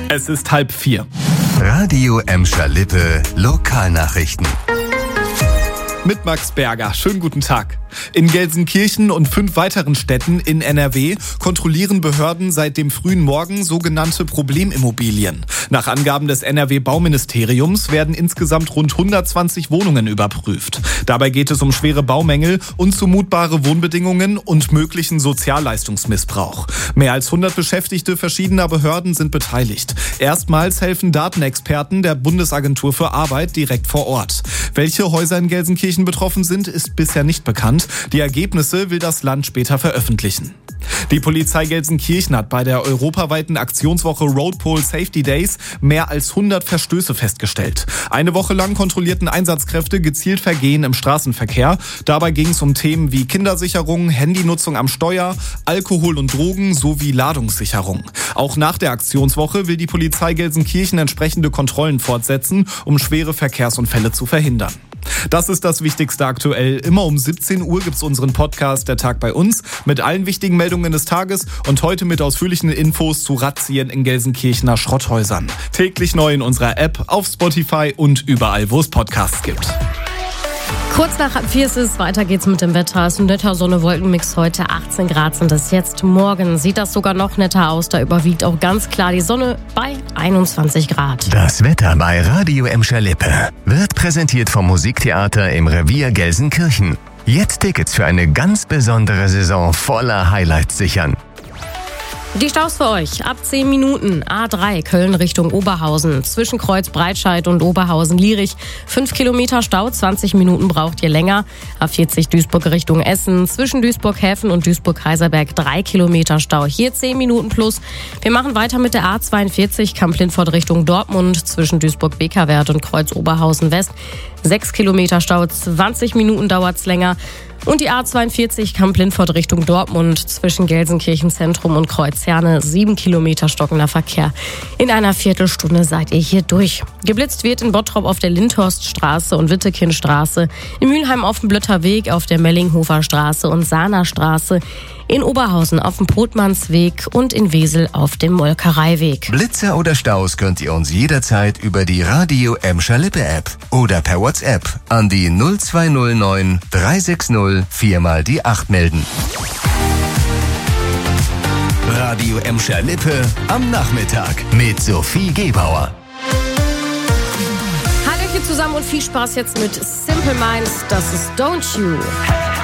Es ist 3:30. Radio Emscher Lippe Lokalnachrichten. Mit Max Berger. Schönen guten Tag. In Gelsenkirchen und 5 weiteren Städten in NRW kontrollieren Behörden seit dem frühen Morgen sogenannte Problemimmobilien. Nach Angaben des NRW-Bauministeriums werden insgesamt rund 120 Wohnungen überprüft. Dabei geht es um schwere Baumängel, unzumutbare Wohnbedingungen und möglichen Sozialleistungsmissbrauch. Mehr als 100 Beschäftigte verschiedener Behörden sind beteiligt. Erstmals helfen Datenexperten der Bundesagentur für Arbeit direkt vor Ort. Welche Häuser in Gelsenkirchen betroffen sind, ist bisher nicht bekannt. Die Ergebnisse will das Land später veröffentlichen. Die Polizei Gelsenkirchen hat bei der europaweiten Aktionswoche Roadpol Safety Days mehr als 100 Verstöße festgestellt. Eine Woche lang kontrollierten Einsatzkräfte gezielt Vergehen im Straßenverkehr. Dabei ging es um Themen wie Kindersicherung, Handynutzung am Steuer, Alkohol und Drogen sowie Ladungssicherung. Auch nach der Aktionswoche will die Polizei Gelsenkirchen entsprechende Kontrollen fortsetzen, um schwere Verkehrsunfälle zu verhindern. Das ist das Wichtigste aktuell. Immer um 17 Uhr gibt's unseren Podcast Der Tag bei uns mit allen wichtigen Meldungen des Tages und heute mit ausführlichen Infos zu Razzien in Gelsenkirchener Schrotthäusern. Täglich neu in unserer App, auf Spotify und überall, wo es Podcasts gibt. Kurz nach 4 ist es, weiter geht's mit dem Wetter. Es ist ein netter Sonne-Wolkenmix heute, 18 Grad sind es jetzt. Morgen sieht das sogar noch netter aus, da überwiegt auch ganz klar die Sonne bei 21 Grad. Das Wetter bei Radio Emscher Lippe wird präsentiert vom Musiktheater im Revier Gelsenkirchen. Jetzt Tickets für eine ganz besondere Saison voller Highlights sichern. Die Staus für euch. Ab 10 Minuten. A3 Köln Richtung Oberhausen. Zwischen Kreuz Breitscheid und Oberhausen-Lierich. 5 Kilometer Stau, 20 Minuten braucht ihr länger. A40 Duisburg Richtung Essen. Zwischen Duisburg-Häfen und Duisburg-Kaiserberg 3 Kilometer Stau. Hier 10 Minuten plus. Wir machen weiter mit der A42 Kamp-Lindfort Richtung Dortmund. Zwischen Duisburg-Bekerwerth und Kreuz Oberhausen-West. 6 Kilometer Stau, 20 Minuten dauert's länger. Und die A42 Kamp-Lindfort Richtung Dortmund zwischen Gelsenkirchen Zentrum und Kreuz Herne 7 Kilometer stockender Verkehr. In einer Viertelstunde seid ihr hier durch. Geblitzt wird in Bottrop auf der Lindhorststraße und Wittekindstraße, in Mülheim auf dem Blötter Weg, auf der Mellinghofer Straße und Sahner Straße, in Oberhausen auf dem Potmannsweg und in Wesel auf dem Molkereiweg. Blitzer oder Staus könnt ihr uns jederzeit über die Radio Emscher Lippe App oder per WhatsApp an die 0209 360 4 die 8 melden. Radio Emscher Lippe am Nachmittag mit Sophie Gebauer. Hallo hier zusammen und viel Spaß jetzt mit Simple Minds, das ist Don't You.